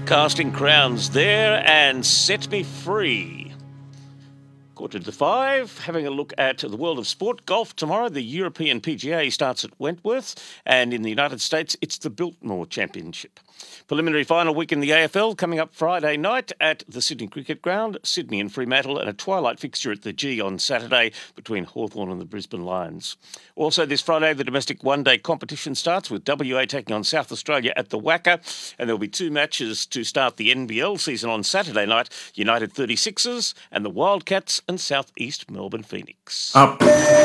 Casting crowns there and Set Me Free. Quarter to 5, having a look at the world of sport. Golf tomorrow, the European PGA starts at Wentworth, and in the United States, it's the Biltmore Championship. Preliminary final week in the AFL coming up Friday night at the Sydney Cricket Ground, Sydney and Fremantle, and a twilight fixture at the G on Saturday between Hawthorn and the Brisbane Lions. Also this Friday, the domestic one-day competition starts with WA taking on South Australia at the WACA, and there'll be two matches to start the NBL season on Saturday night, United 36ers and the Wildcats and South East Melbourne Phoenix. Up,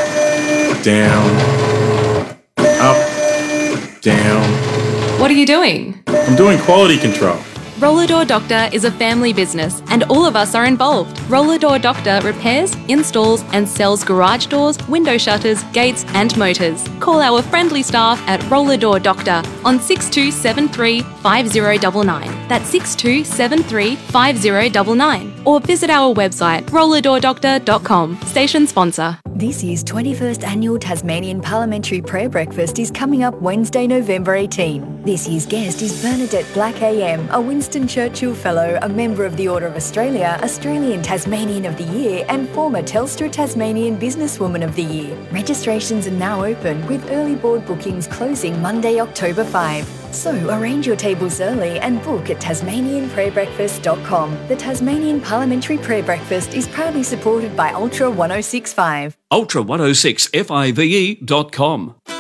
down, up, down. What are you doing? I'm doing quality control. Roller Door Doctor is a family business and all of us are involved. Roller Door Doctor repairs, installs and sells garage doors, window shutters, gates and motors. Call our friendly staff at Roller Door Doctor on 6273 5099. That's 6273 5099. Or visit our website rollerdoordoctor.com. Station sponsor. This year's 21st Annual Tasmanian Parliamentary Prayer Breakfast is coming up Wednesday, November 18. This year's guest is Bernadette Black AM, a Winston Churchill Fellow, a member of the Order of Australia, Australian Tasmanian of the Year and former Telstra Tasmanian Businesswoman of the Year. Registrations are now open with early board bookings closing Monday, October 5. So arrange your tables early and book at tasmanianprayerbreakfast.com. The Tasmanian Parliamentary Prayer Breakfast is proudly supported by Ultra 1065. Ultra 106FIVE.com.